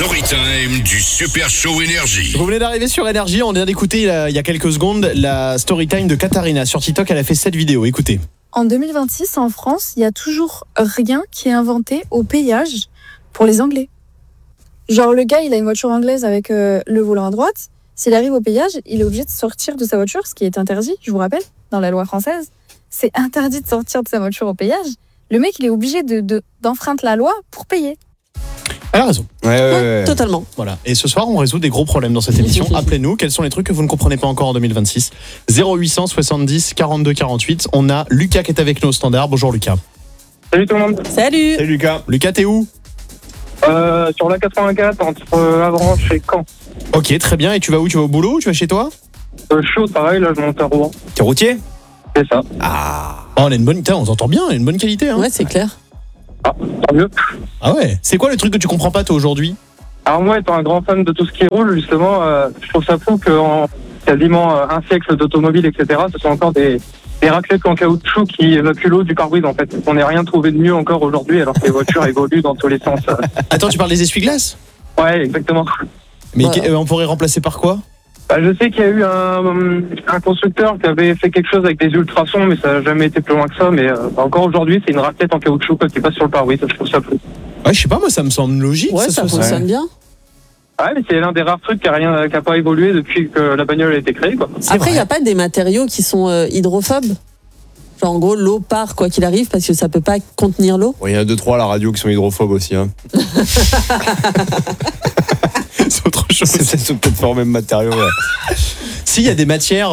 Storytime du Super Show Énergie. Vous venez d'arriver sur Énergie, on vient d'écouter il y a quelques secondes la Storytime de Katharina. Sur TikTok, elle a fait cette vidéo, écoutez. En 2026, en France, il n'y a toujours rien qui est inventé au péage pour les Anglais. Genre le gars, il a une voiture anglaise avec le volant à droite. S'il arrive au péage, il est obligé de sortir de sa voiture, ce qui est interdit, je vous rappelle, dans la loi française. C'est interdit de sortir de sa voiture au péage. Le mec, il est obligé d'enfreindre la loi pour payer. Elle a raison. Ouais. Totalement. Voilà. Et ce soir, on résout des gros problèmes dans cette émission. Appelez-nous. Quels sont les trucs que vous ne comprenez pas encore en 2026 ? 0800 70 42 48. On a Lucas qui est avec nous au standard. Bonjour Lucas. Salut tout le monde. Salut. Salut Lucas. Lucas, t'es où ? Sur la 84 entre Avranches et Caen. Ok, très bien. Et tu vas où ? Tu vas au boulot ? Tu vas chez toi ? Chaud, pareil, là je monte à Rouen. T'es routier ? C'est ça. Oh, on a une bonne. Putain, on t'entend bien. On a une bonne qualité. Hein. Ouais, c'est clair. Ah, tant mieux. Ah ouais. C'est quoi le truc que tu comprends pas toi aujourd'hui ? Alors moi, étant un grand fan de tout ce qui roule, justement, je trouve ça fou qu'en quasiment un siècle d'automobile, etc., ce sont encore des raclettes en caoutchouc qui évacuent l'eau du pare-brise, en fait. On n'a rien trouvé de mieux encore aujourd'hui, alors que les voitures évoluent dans tous les sens. Attends, tu parles des essuie-glaces ? Ouais, exactement. Mais Voilà. on pourrait remplacer par quoi ? Je sais qu'il y a eu un constructeur qui avait fait quelque chose avec des ultrasons, mais ça n'a jamais été plus loin que ça. Mais encore aujourd'hui, c'est une raclette en caoutchouc qui passe sur le pare-brise. Je trouve ça fou. Ouais, je sais pas, moi ça me semble logique. Ouais, ça fonctionne bien. Ouais, mais c'est l'un des rares trucs qui a pas évolué depuis que la bagnole a été créée, quoi. Après, il n'y a pas des matériaux qui sont hydrophobes. Genre, en gros, l'eau part quoi qu'il arrive parce que ça peut pas contenir l'eau. Il y en a 2-3 à la radio qui sont hydrophobes aussi. Hein. C'est autre chose. C'est peut-être pas le même matériau. Ouais. S'il y a des matières,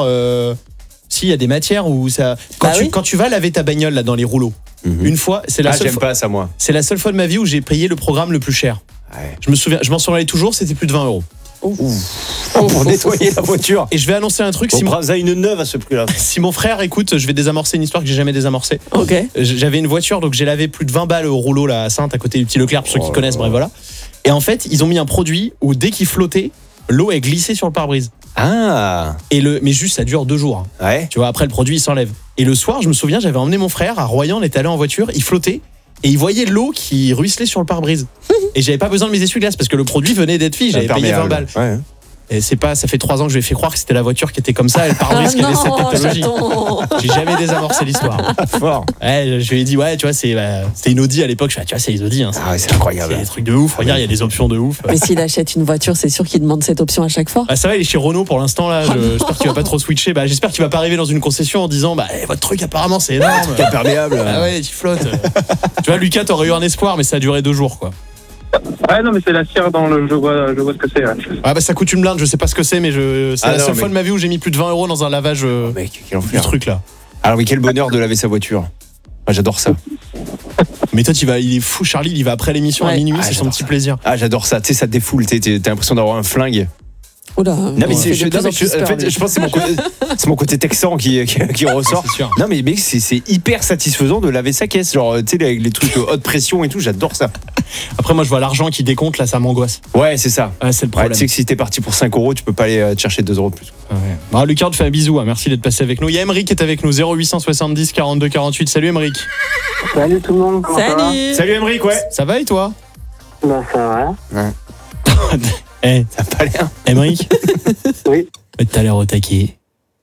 où ça. Quand tu vas laver ta bagnole là dans les rouleaux, une fois, c'est la seule j'aime fois. pas ça moi. C'est la seule fois de ma vie où j'ai payé le programme le plus cher. Ouais. Je m'en souviens toujours, c'était plus de 20 €. Pour nettoyer la voiture. Et je vais annoncer un truc. On prend ça une neuve à ce prix-là. Si mon frère écoute, je vais désamorcer une histoire que j'ai jamais désamorcée. Ok. J'avais une voiture, donc j'ai lavé plus de 20 balles au rouleau là, à Sainte, à côté du petit Leclerc, pour ceux qui connaissent, bref, voilà. Et en fait, ils ont mis un produit où dès qu'il flottait, l'eau est glissée sur le pare-brise. Ah. Mais juste, ça dure 2 jours. Hein. Ouais. Tu vois, après le produit, il s'enlève. Et le soir, je me souviens, j'avais emmené mon frère à Royan, on était allé en voiture, il flottait. Et il voyait l'eau qui ruisselait sur le pare-brise. Et j'avais pas besoin de mes essuie-glaces parce que le produit venait d'être fait, j'avais payé 20 balles. Ouais. Et ça fait 3 ans que je lui ai fait croire que c'était la voiture qui était comme ça et le pare-brise qui avait cette technologie. J'ai jamais désamorcé l'histoire. Fort. Ouais, je lui ai dit, ouais, tu vois, c'était une Audi à l'époque. Je fais, tu vois, c'est les Audi. Hein, Ah ouais, c'est incroyable. C'est des trucs de ouf. Regarde, il y a des options de ouf. Mais s'il achète une voiture, c'est sûr qu'il demande cette option à chaque fois. Ah, ça va, il est chez Renault pour l'instant là. J'espère qu'il va pas trop switcher. J'espère qu'il va pas arriver dans une concession en disant, votre truc apparemment c'est énorme. Imperméable. Ah ouais, tu flottes. Tu vois, Lucas, t'aurais eu un espoir, mais ça a duré 2 jours, quoi. Ouais, non, mais c'est la cire dans le. Je vois ce que c'est. Ouais. Ah ça coûte une blinde, je sais pas ce que c'est, mais c'est la seule fois de ma vie où j'ai mis plus de 20 € dans un lavage Mec, quel du enfer. truc là. Alors oui, quel bonheur de laver sa voiture. Ah, j'adore ça. Mais toi, il est fou, Charlie, il va après l'émission à minuit, c'est son j'adore petit ça. plaisir. Ah, j'adore ça. Tu sais, ça te défoule. T'as l'impression d'avoir un flingue. Oula. Non, mais je pense que c'est mon côté texan qui ressort. C'est sûr. Non, mais mec, c'est hyper satisfaisant de laver sa caisse. Genre, tu sais, les trucs haute pression et tout, j'adore ça. Après, moi, je vois l'argent qui décompte, là, ça m'angoisse. Ouais, c'est ça. Ouais, c'est le Ouais, problème. tu sais que si t'es parti pour 5 €, tu peux pas aller te chercher 2 € de plus. Ouais. Lucas, on te fait un bisou, hein. Merci d'être passé avec nous. Il y a Emeric qui est avec nous, 0870 42 48. Salut Emeric. Salut tout le monde. Comment ça va Salut. Salut Emeric, ouais. Ça va et toi? Ben, ça va. Eh, Ça a pas l'air. Emeric. Oui. T'as l'air au taquet.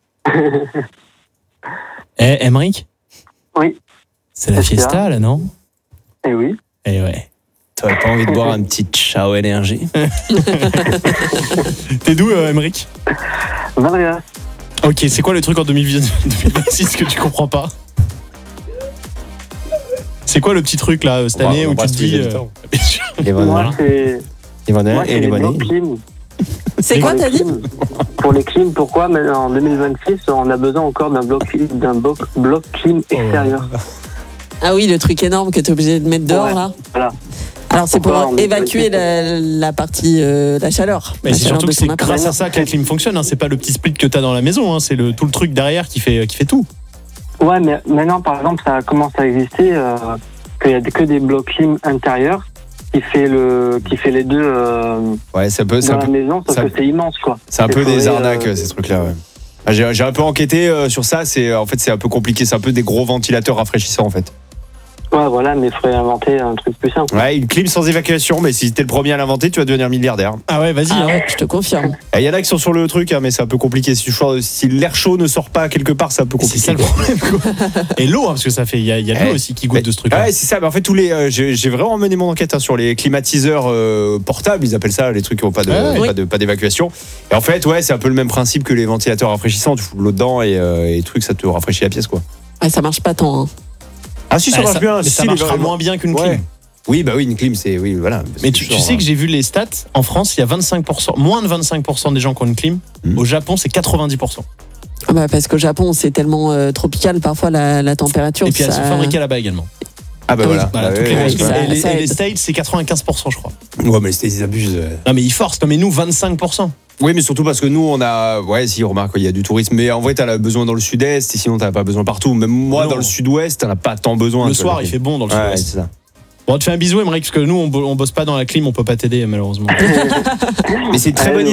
Emeric. Oui. C'est la Qu'est-ce qu'il y a fiesta, là, non? Eh oui. Eh ouais. T'aurais pas envie de boire un petit ciao énergie? T'es d'où, Emeric? Valria. Ok, c'est quoi le truc en 2026 que tu comprends pas? C'est quoi le petit truc là cette année où tu te dis bien sûr. Les Moi, c'est. et les blocs clim. C'est quoi, t'as dit? Pour les clims, pourquoi maintenant, en 2026, on a besoin encore d'un bloc clim extérieur? Ah oui, le truc énorme que t'es obligé de mettre dehors, Ouais. là. Voilà. Alors, c'est Pourquoi pour on évacuer la partie, la chaleur. Mais La c'est chaleur surtout de que c'est ton appart. grâce à ça que la clim fonctionne, hein. C'est pas le petit split que t'as dans la maison, hein. C'est tout le truc derrière qui fait tout. Ouais, mais maintenant, par exemple, ça commence à exister qu'il y a que des blocs clim intérieurs qui fait les deux Ouais, ça peut. dans la maison, sauf que c'est immense, quoi. C'est un peu faudrait, des arnaques, ces trucs-là. Ouais. Ah, j'ai un peu enquêté sur ça. C'est un peu compliqué. C'est un peu des gros ventilateurs rafraîchissants, en fait. Ouais, voilà, mais il faudrait inventer un truc plus simple. Ouais, une clim sans évacuation, mais si t'es le premier à l'inventer, tu vas devenir milliardaire. Ah ouais, vas-y. Ah hein. ouais, je te confirme. Il y en a qui sont sur le truc, hein, mais c'est un peu compliqué. Si l'air chaud ne sort pas quelque part, c'est un peu C'est compliqué. ça le problème. Quoi. Et l'eau, hein, parce que ça fait, il y a de l'eau aussi qui goûte de ce truc. Ouais, c'est ça. Mais en fait, j'ai vraiment mené mon enquête sur les climatiseurs portables. Ils appellent ça les trucs qui n'ont pas d'évacuation. Et en fait, ouais, c'est un peu le même principe que les ventilateurs rafraîchissants. Tu fous de l'eau dedans et truc, ça te rafraîchit la pièce, quoi. Ouais, ça marche pas tant. Hein. Ah si, ça marche bien. Mais ça marchera moins bien qu'une clim. Oui, bah oui, une clim, c'est voilà. Mais tu sais que j'ai vu les stats. En France, il y a 25%, moins de 25% des gens qui ont une clim. Au Japon, c'est 90%. Ah bah parce qu'au Japon, c'est tellement tropical parfois la température. Et puis elles sont fabriquées là-bas également. Ah bah voilà. Toutes les grosses clims. ça Et les aide. States, c'est 95%, je crois. Ouais, mais ils abusent. Non, mais ils forcent, comme nous, 25%. Oui, mais surtout parce que nous, on a. Ouais, si, remarque, il y a du tourisme. Mais en vrai, t'as besoin dans le sud-est, et sinon, t'as pas besoin partout. Même moi, Non. dans le sud-ouest, t'en as pas tant besoin. Le soir, il fait bon dans le Ouais, sud-ouest. c'est ça. Bon, on te fait un bisou, Émeric, parce que nous, on bosse pas dans la clim, on peut pas t'aider, malheureusement. Mais c'est une très bonne idée.